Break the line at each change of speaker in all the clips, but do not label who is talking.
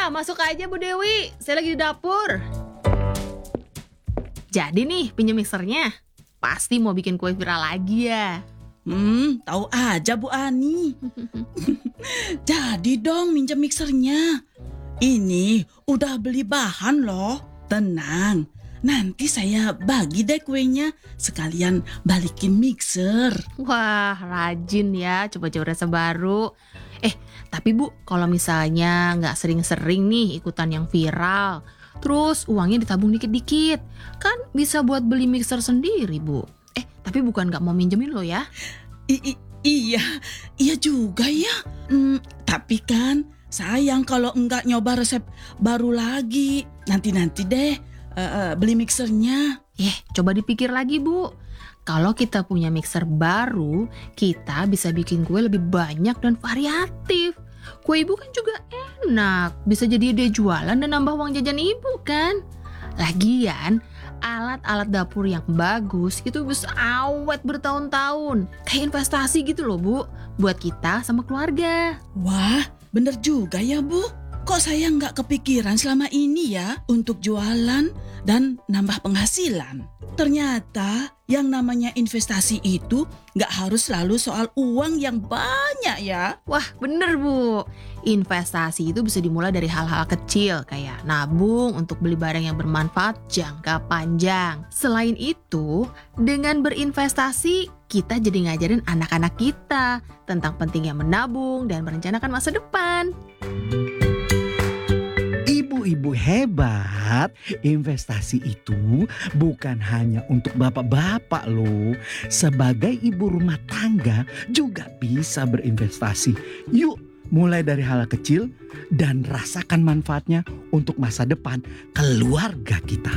Iya, masuk aja Bu Dewi. Saya lagi di dapur. Jadi nih, pinjam mixernya. Pasti mau bikin kue viral lagi ya.
Tahu aja Bu Ani. Jadi dong minjem mixernya. Ini udah beli bahan loh. Tenang, nanti saya bagi deh kuenya. Sekalian balikin mixer.
Wah, rajin ya, coba-coba rasa baru. Tapi Bu, kalau misalnya nggak sering-sering nih ikutan yang viral, terus uangnya ditabung dikit-dikit, kan bisa buat beli mixer sendiri Bu. Tapi bukan nggak mau minjemin lo ya.
Iya juga ya. Tapi kan sayang kalau enggak nyoba resep baru lagi. Nanti deh beli mixernya.
Coba dipikir lagi Bu. Kalau kita punya mixer baru, kita bisa bikin kue lebih banyak dan variatif. Kue ibu kan juga enak, bisa jadi ide jualan dan nambah uang jajan ibu kan. Lagian, alat-alat dapur yang bagus itu bisa awet bertahun-tahun. Kayak investasi gitu loh Bu, buat kita sama keluarga.
Wah, bener juga ya Bu. Kok saya nggak kepikiran selama ini ya untuk jualan dan nambah penghasilan. Ternyata yang namanya investasi itu nggak harus selalu soal uang yang banyak ya.
Wah bener Bu, investasi itu bisa dimulai dari hal-hal kecil kayak nabung untuk beli barang yang bermanfaat jangka panjang. Selain itu, dengan berinvestasi kita jadi ngajarin anak-anak kita tentang pentingnya menabung dan merencanakan masa depan.
Ibu hebat, investasi itu bukan hanya untuk bapak-bapak loh. Sebagai ibu rumah tangga juga bisa berinvestasi. Yuk, mulai dari hal kecil dan rasakan manfaatnya untuk masa depan keluarga kita.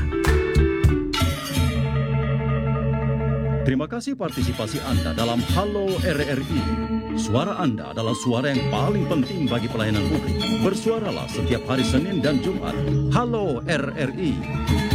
Terima kasih partisipasi Anda dalam Halo RRI. Suara Anda adalah suara yang paling penting bagi pelayanan publik. Bersuaralah setiap hari Senin dan Jumat. Halo RRI.